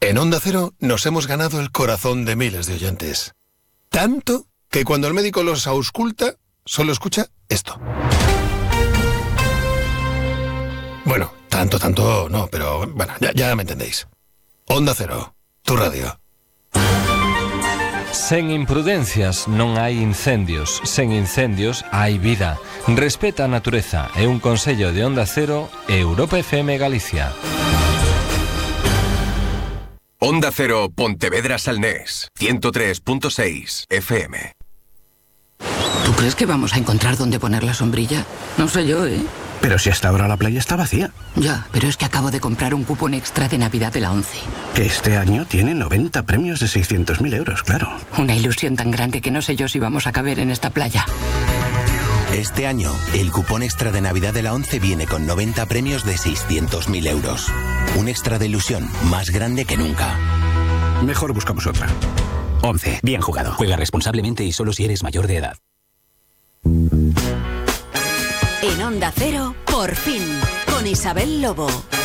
En Onda Cero nos hemos ganado el corazón de miles de oyentes. Tanto que cuando el médico los ausculta, solo escucha esto. Bueno, tanto no, pero bueno, ya me entendéis. Onda Cero, tu radio. Sen imprudencias non hai incendios, sen incendios hai vida. Respeta a natureza, é un consello de Onda Cero e Europa FM Galicia. Onda Cero Pontevedra Salnés, 103.6 FM. ¿Tú crees que vamos a encontrar dónde poner la sombrilla? No sé yo, ¿eh? Pero si hasta ahora la playa está vacía. Ya, pero es que acabo de comprar un cupón extra de Navidad de la ONCE. Que este año tiene 90 premios de 600.000 euros, claro. Una ilusión tan grande que no sé yo si vamos a caber en esta playa. Este año, el cupón extra de Navidad de la ONCE viene con 90 premios de 600.000 euros. Un extra de ilusión más grande que nunca. Mejor buscamos otra. ONCE, bien jugado. Juega responsablemente y solo si eres mayor de edad. En Onda Cero, por fin, con Isabel Lobo.